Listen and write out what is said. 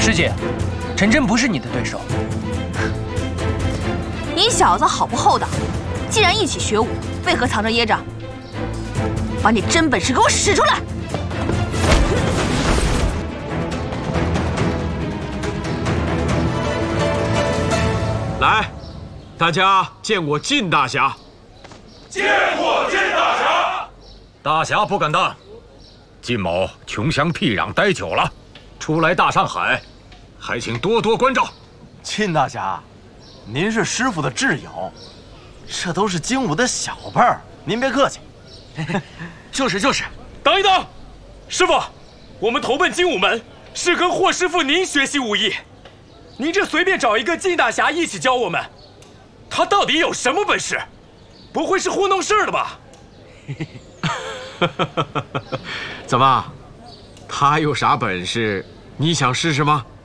师姐，陈真不是你的对手。 你小子好不厚道！既然一起学武，为何藏着掖着？把你真本事给我使出来！ 来，大家见过靳大侠。 见过靳大侠。 大侠不敢当，靳某穷乡僻壤待久了，初来大上海，还请多多关照。 靳大侠，您是师傅的挚友，这都是精武的小辈儿，您别客气。 就是， 等一等，师傅，我们投奔精武门是跟霍师傅您学习武艺，您这随便找一个靳大侠一起教我们，他到底有什么本事？不会是糊弄事儿的吧？ 怎么，他有啥本事？你想试试吗？